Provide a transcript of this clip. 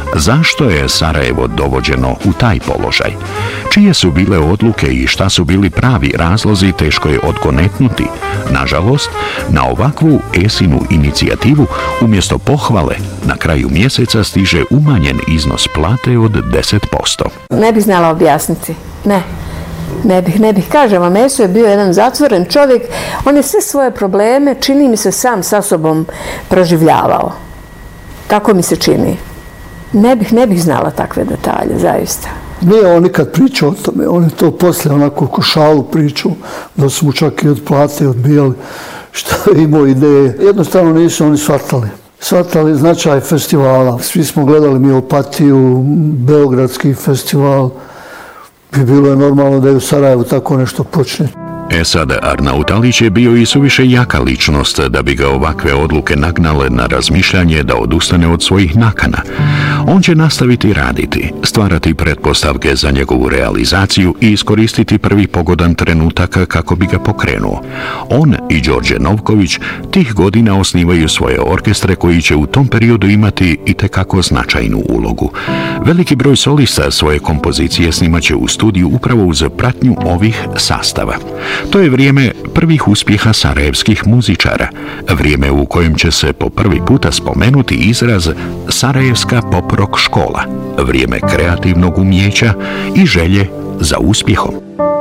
Zašto je Sarajevo dovođeno u taj položaj? Čije su bile odluke i šta su bili pravi razlozi, teško je odgonetnuti. Nažalost, na ovakvu ESIN-u inicijativu umjesto pohvale na kraju mjeseca stiže umanjen iznos plate od 10%. Ne bih znala objasniti. Ne bih. Kažem vam, Meso je bio jedan zatvoren čovjek. On je sve svoje probleme, čini mi se, sam sa sobom proživljavao. Tako mi se čini. Ne bih znala takve detalje, zaista. Nije on nikad pričao o tome, on je to poslije onako ko šalu pričao, da su mu čak i od plate odbijali što je imao ideje. Jednostavno nisu oni shvatali značaj festivala. Svi smo gledali mi Opatiju, Beogradski festival, i bilo je normalno da je u Sarajevu tako nešto počne. Sad, Arnaut Alić je bio i suviše jaka ličnost da bi ga ovakve odluke nagnale na razmišljanje da odustane od svojih nakana. On će nastaviti raditi, stvarati pretpostavke za njegovu realizaciju i iskoristiti prvi pogodan trenutak kako bi ga pokrenuo. On i Đorđe Novković tih godina osnivaju svoje orkestre koji će u tom periodu imati itekako značajnu ulogu. Veliki broj solista svoje kompozicije snimaće u studiju upravo uz pratnju ovih sastava. To je vrijeme prvih uspjeha sarajevskih muzičara, vrijeme u kojem će se po prvi puta spomenuti izraz Sarajevska pop-rock škola, vrijeme kreativnog umijeća i želje za uspjehom.